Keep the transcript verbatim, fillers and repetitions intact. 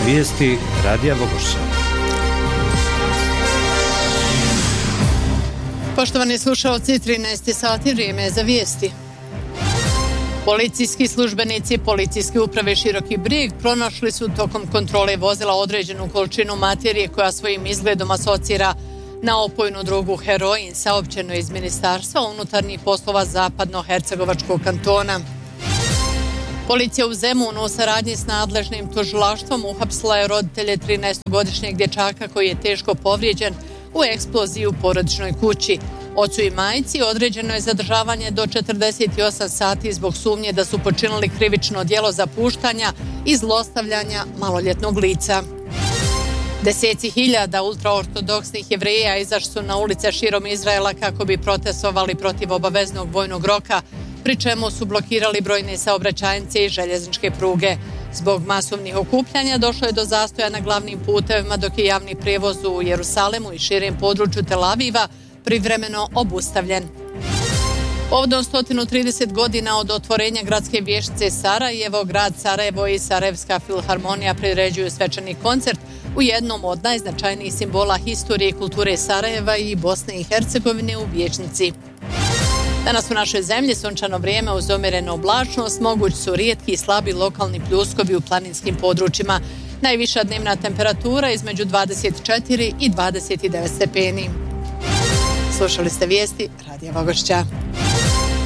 Vijesti Radija Vogošća. Poštovani slušalci, trinaest sati, vrijeme je za vijesti. Policijski službenici Policijske uprave Široki Brijeg pronašli su tokom kontrole vozila određenu količinu materije koja svojim izgledom asocira na opojnu drogu heroin, saopćeno iz Ministarstva unutarnjih poslova Zapadno-Hercegovačkog kantona. Policija u Zemunu u saradnji s nadležnim tužilaštvom uhapsila je roditelje trinaestogodišnjeg dječaka koji je teško povrijeđen u eksploziji u porodičnoj kući. Ocu i majci određeno je zadržavanje do četrdeset osam sati zbog sumnje da su počinili krivično djelo zapuštanja i zlostavljanja maloljetnog lica. Deseci hiljada ultraortodoksnih Jevreja izašli su na ulice širom Izraela kako bi protestovali protiv obaveznog vojnog roka, pri čemu su blokirali brojne saobraćajnice i željezničke pruge. Zbog masovnih okupljanja došlo je do zastoja na glavnim putevima, dok je javni prijevoz u Jerusalemu i širem području Tel Aviva privremeno obustavljen. Povodom sto trideset godina od otvorenja gradske vještice Sarajevo, grad Sarajevo i Sarajevska filharmonija priređuju svečani koncert u jednom od najznačajnijih simbola historije i kulture Sarajeva i Bosne i Hercegovine u vijećnici. Danas u našoj zemlji sunčano vrijeme uz umjerenu oblačnost, mogući su rijetki i slabi lokalni pljuskovi u planinskim područjima. Najviša dnevna temperatura između dvadeset četiri i dvadeset devet stepeni. Slušali ste vijesti Radija Vogošća.